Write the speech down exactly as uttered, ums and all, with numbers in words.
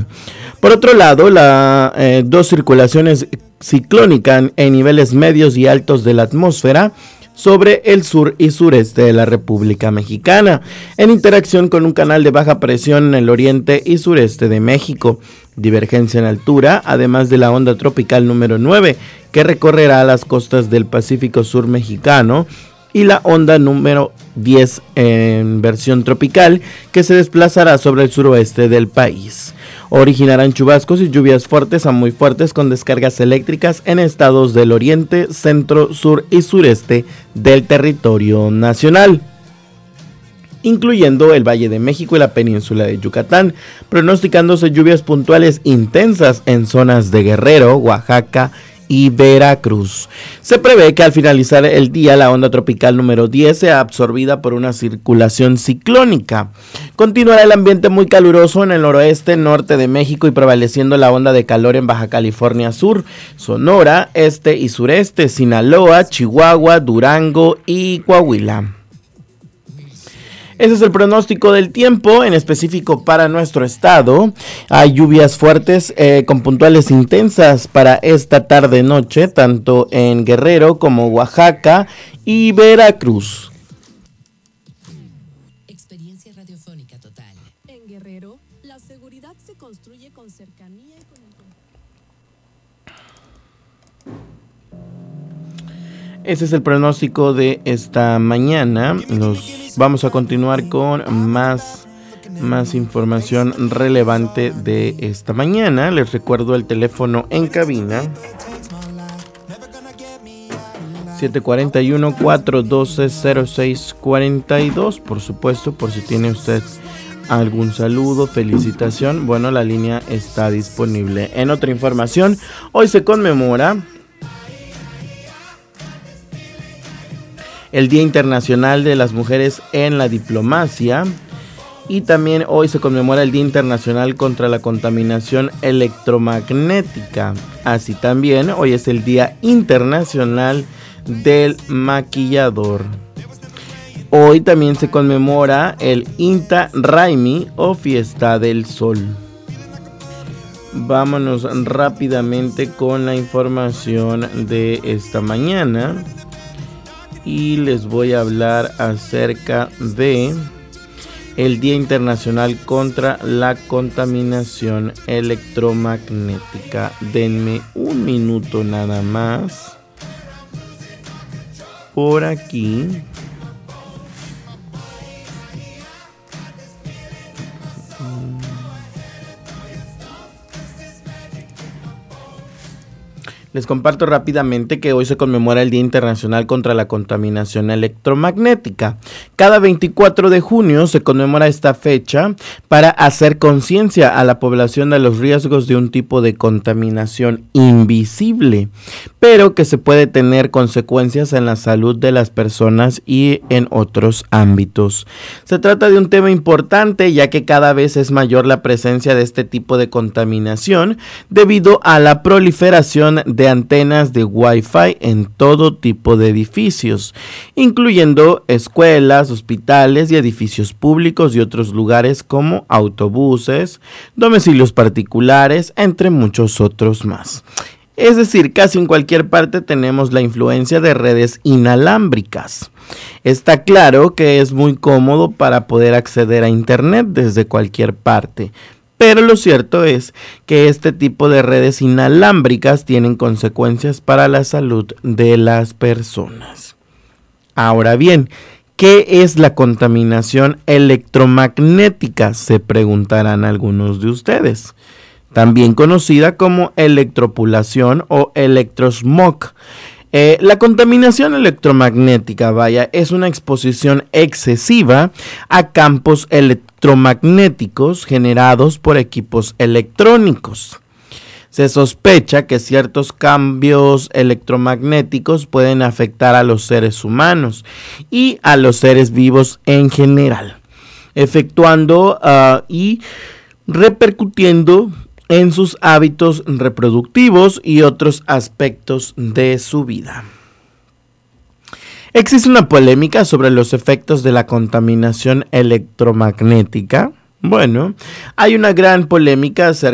Por otro lado, las eh, dos circulaciones ciclónicas en niveles medios y altos de la atmósfera sobre el sur y sureste de la República Mexicana, en interacción con un canal de baja presión en el oriente y sureste de México. Divergencia en altura, además de la onda tropical número nueve, que recorrerá las costas del Pacífico Sur mexicano, y la onda número diez en versión tropical, que se desplazará sobre el suroeste del país. Originarán chubascos y lluvias fuertes a muy fuertes con descargas eléctricas en estados del oriente, centro, sur y sureste del territorio nacional, incluyendo el Valle de México y la península de Yucatán, pronosticándose lluvias puntuales intensas en zonas de Guerrero, Oaxaca y Veracruz. Se prevé que al finalizar el día la onda tropical número diez sea absorbida por una circulación ciclónica. Continuará el ambiente muy caluroso en el noroeste, norte de México y prevaleciendo la onda de calor en Baja California Sur, Sonora, este y sureste, Sinaloa, Chihuahua, Durango y Coahuila. Ese es el pronóstico del tiempo, en específico para nuestro estado. Hay lluvias fuertes eh, con puntuales intensas para esta tarde-noche, tanto en Guerrero como Oaxaca y Veracruz. Experiencia radiofónica total. En Guerrero, la seguridad se construye con cercanía y con el... Ese es el pronóstico de esta mañana. Nos vamos a continuar con más, más información relevante de esta mañana. Les recuerdo el teléfono en cabina: siete cuatro uno, cuatro uno dos, cero seis cuatro dos. Por supuesto, por si tiene usted algún saludo, felicitación, bueno, la línea está disponible. En otra información, hoy se conmemora el Día Internacional de las Mujeres en la Diplomacia, y también hoy se conmemora el Día Internacional contra la Contaminación Electromagnética. Así también hoy es el Día Internacional del Maquillador. Hoy también se conmemora el Inti Raymi o Fiesta del Sol. Vámonos rápidamente con la información de esta mañana. Y les voy a hablar acerca de el Día Internacional contra la Contaminación Electromagnética. Denme un minuto nada más. Por aquí. Les comparto rápidamente que hoy se conmemora el Día Internacional contra la Contaminación Electromagnética. Cada veinticuatro de junio se conmemora esta fecha para hacer conciencia a la población de los riesgos de un tipo de contaminación invisible, pero que se puede tener consecuencias en la salud de las personas y en otros ámbitos. Se trata de un tema importante, ya que cada vez es mayor la presencia de este tipo de contaminación debido a la proliferación de antenas de Wi-Fi en todo tipo de edificios, incluyendo escuelas, hospitales y edificios públicos y otros lugares como autobuses, domicilios particulares, entre muchos otros más. Es decir, casi en cualquier parte tenemos la influencia de redes inalámbricas. Está claro que es muy cómodo para poder acceder a Internet desde cualquier parte, pero lo cierto es que este tipo de redes inalámbricas tienen consecuencias para la salud de las personas. Ahora bien, ¿qué es la contaminación electromagnética?, se preguntarán algunos de ustedes. También conocida como electropulación o electrosmog. Eh, la contaminación electromagnética, vaya, es una exposición excesiva a campos electromagnéticos generados por equipos electrónicos. Se sospecha que ciertos cambios electromagnéticos pueden afectar a los seres humanos y a los seres vivos en general, efectuando uh, y repercutiendo en sus hábitos reproductivos y otros aspectos de su vida. Existe una polémica sobre los efectos de la contaminación electromagnética. Bueno, hay una gran polémica acerca